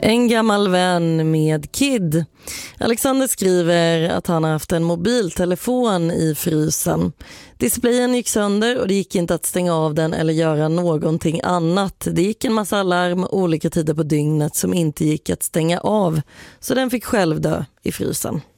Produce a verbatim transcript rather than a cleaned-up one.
En gammal vän med Kid. Alexander skriver att han har haft en mobiltelefon i frysen. Displayen gick sönder och det gick inte att stänga av den eller göra någonting annat. Det gick en massa alarm olika tider på dygnet som inte gick att stänga av. Så den fick själv dö i frysen.